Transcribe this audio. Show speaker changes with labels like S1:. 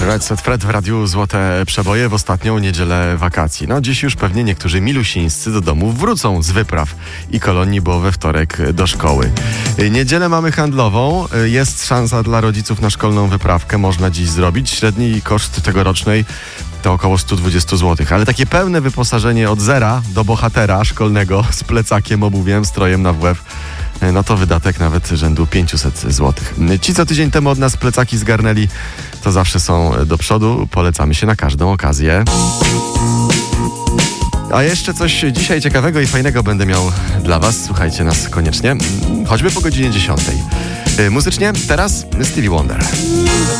S1: Red Set Fred w radiu Złote Przeboje w ostatnią niedzielę wakacji. No dziś już pewnie niektórzy milusińscy do domów wrócą z wypraw i kolonii, bo we wtorek do szkoły. Niedzielę mamy handlową. Jest szansa dla rodziców na szkolną wyprawkę. Można dziś zrobić. Średni koszt tegorocznej to około 120 zł. Ale takie pełne wyposażenie od zera do bohatera szkolnego z plecakiem, obuwiem, strojem na WF, no to wydatek nawet rzędu 500 zł. Ci, co tydzień temu od nas plecaki zgarnęli, to zawsze są do przodu. Polecamy się na każdą okazję. A jeszcze coś dzisiaj ciekawego i fajnego będę miał dla was. Słuchajcie nas koniecznie, choćby po godzinie 10. Muzycznie teraz Stevie Wonder.